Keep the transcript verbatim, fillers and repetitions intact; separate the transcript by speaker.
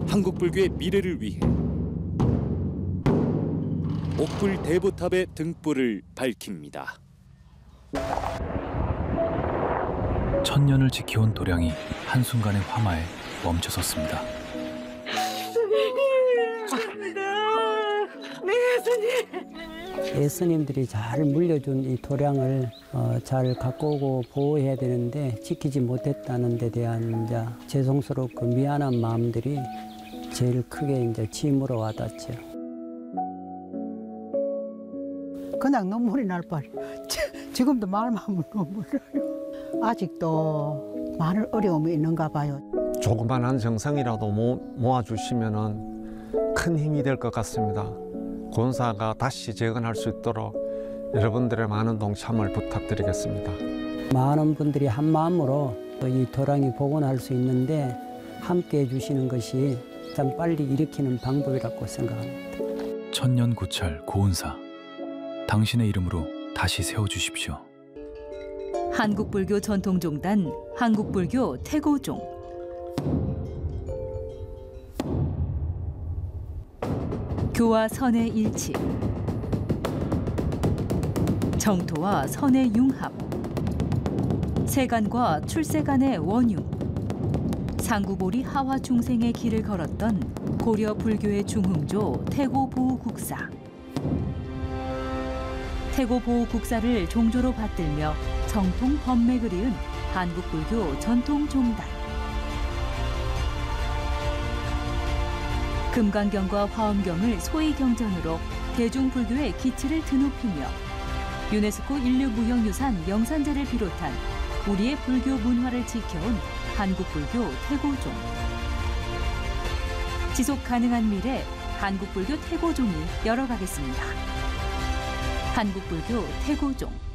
Speaker 1: 한국 불교의 미래를 위해 옥불 대보탑의 등불을 밝힙니다.
Speaker 2: 천년을 지켜온 도량이 한순간의 화마에 멈춰섰습니다.
Speaker 3: 예스님들이 잘 물려준 이 도량을 어, 잘 갖고 오고 보호해야 되는데 지키지 못했다는 데 대한 이제 죄송스럽고 미안한 마음들이 제일 크게 이제 짐으로 와닿죠.
Speaker 4: 그냥 눈물이 날 뻔. 지금도 말만 하면 눈물 나요. 아직도 많은 어려움이 있는가 봐요.
Speaker 5: 조그만한 정성이라도 모, 모아주시면 큰 힘이 될 것 같습니다. 권사가 다시 재건할 수 있도록 여러분들의 많은 동참을 부탁드리겠습니다.
Speaker 3: 많은 분들이 한 마음으로 이 도량이 복원할 수 있는데 함께 해주시는 것이 참 빨리 일으키는 방법이라고 생각합니다.
Speaker 2: 천년 고찰 고은사, 당신의 이름으로 다시 세워주십시오.
Speaker 6: 한국불교 전통종단 한국불교 태고종. 교와 선의 일치, 정토와 선의 융합, 세간과 출세간의 원융, 상구보리 하화 중생의 길을 걸었던 고려 불교의 중흥조 태고보호국사. 태고보호국사를 종조로 받들며 정통 법맥을 이은 한국불교 전통종단. 금강경과 화엄경을 소위경전으로 대중불교의 기치를 드높이며 유네스코 인류무형유산 명산제를 비롯한 우리의 불교 문화를 지켜온 한국불교 태고종. 지속가능한 미래 한국불교 태고종이 열어가겠습니다. 한국불교 태고종.